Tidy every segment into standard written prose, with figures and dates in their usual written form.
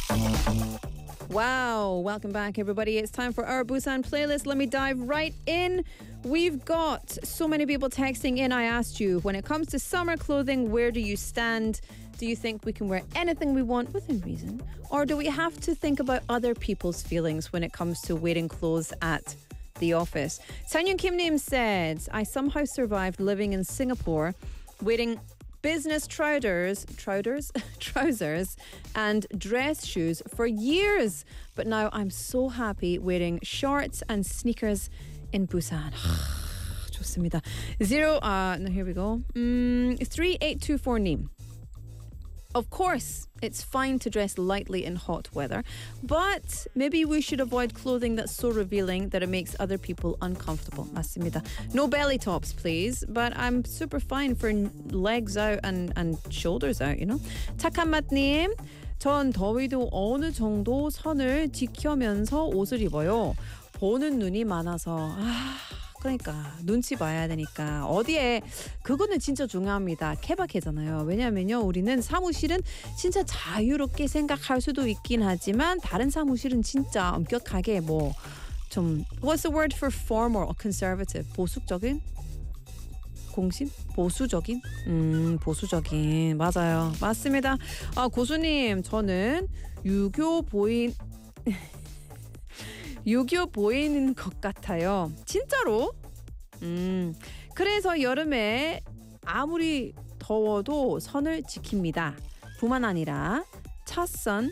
Wow, welcome back everybody. It's time for our Busan playlist. Let me dive right in. We've got so many people texting in. I asked you, when it comes to summer clothing, where do you stand? Do you think we can wear anything we want within reason? Or do we have to think about other people's feelings when it comes to wearing clothes at the office? Sang-Yoon Kim-nim said, I somehow survived living in Singapore wearing business trousers and dress shoes for years. But now I'm so happy wearing shorts and sneakers in Busan. 좋습니다. Here we go. 3824님. Of course, it's fine to dress lightly in hot weather, but maybe we should avoid clothing that's so revealing that it makes other people uncomfortable. 맞습니다. No belly tops, please, but I'm super fine for legs out and shoulders out, you know. 착한 맛님, 전 더위도 어느 정도 선을 지켜면서 옷을 입어요. 보는 눈이 많아서 그러니까 눈치 봐야 되니까 어디에 그거는 진짜 중요합니다. 케바케잖아요. 왜냐면요 우리는 사무실은 진짜 자유롭게 생각할 수도 있긴 하지만 다른 사무실은 진짜 엄격하게 뭐 좀 what's the word for formal or conservative? 보수적인? 공신? 보수적인? 보수적인 맞아요. 맞습니다. 고수님 저는 유교 보이는 것 같아요. 진짜로? 그래서 여름에 아무리 더워도 선을 지킵니다. 뿐만 아니라 차선,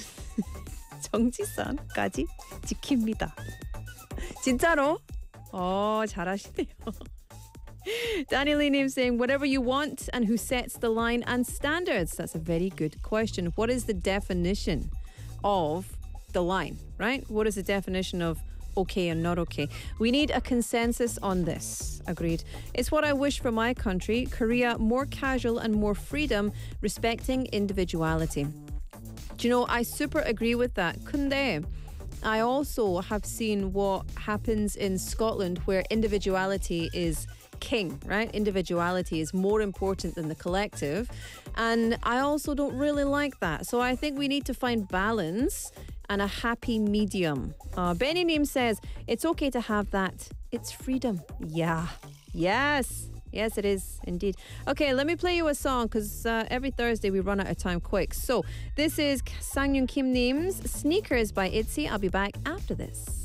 정지선까지 지킵니다. 진짜로? 잘하시네요. Danny Lee saying, whatever you want and who sets the line and standards? That's a very good question. What is the definition of the line, right? What is the definition of okay and not okay? We need a consensus on this. Agreed. It's what I wish for my country, Korea, more casual and more freedom, respecting individuality. Do you know, I super agree with that. 근데 I also have seen what happens in Scotland where individuality is king, right? Individuality is more important than the collective. And I also don't really like that. So I think we need to find balance and a happy medium. Benny Neem says, it's okay to have that. It's freedom. Yeah. Yes. Yes, it is indeed. Okay, let me play you a song because every Thursday we run out of time quick. So this is Sang-Yoon Kim Nim's Sneakers by ITZY. I'll be back after this.